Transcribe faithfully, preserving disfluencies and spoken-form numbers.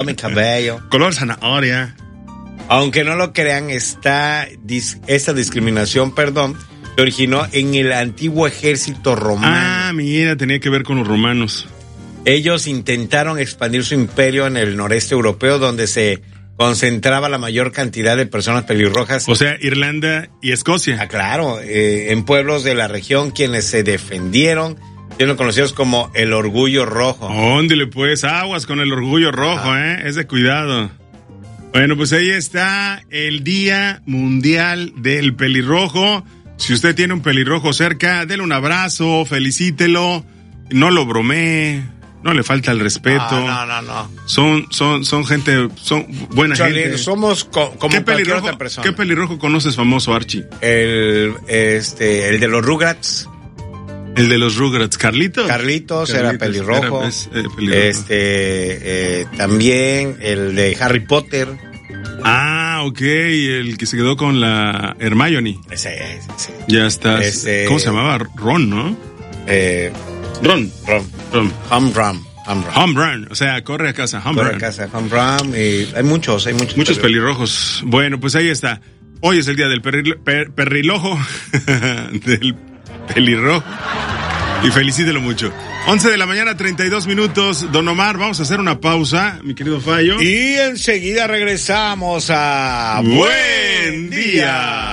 mi cabello. Color zanahoria. Aunque no lo crean, esta, esta discriminación, perdón, se originó en el antiguo ejército romano. Ah, mira, tenía que ver con los romanos. Ellos intentaron expandir su imperio en el noreste europeo, donde se concentraba la mayor cantidad de personas pelirrojas. O sea, Irlanda y Escocia. Ah, claro, eh, en pueblos de la región, quienes se defendieron, siendo conocidos como el Orgullo Rojo. Óndele pues, aguas con el Orgullo Rojo, ah. ¿eh? Es de cuidado. Bueno, pues ahí está el Día Mundial del Pelirrojo. Si usted tiene un pelirrojo cerca, dele un abrazo, felicítelo, no lo bromee. No le falta el respeto. No, no, no, no. Son, son, son gente, son buena Cholín, gente. Somos co- como ¿Qué cualquier pelirrojo, otra persona. ¿Qué pelirrojo conoces famoso, Archie? El, este, el de los Rugrats. El de los Rugrats, Carlitos. Carlitos, Carlitos era pelirrojo. Era, es, eh, pelirrojo. Este, eh, también el de Harry Potter. Ah, ok, el que se quedó con la Hermione. Ese, ese, ese. Ya está. Ese, ¿Cómo se llamaba? Ron, ¿no? Eh, Ron. Ron. Ron. Home Run. Home Run. Home Run. O sea, corre a casa. Home corre Run. a casa. Home Run. Y hay muchos, hay muchos. Muchos pelirrojos. pelirrojos. Bueno, pues ahí está. Hoy es el día del perri, per, perrilojo. del pelirrojo. Y felicítelo mucho. once de la mañana, treinta y dos minutos. Don Omar, vamos a hacer una pausa, mi querido Fallo. Y enseguida regresamos a Buen Día.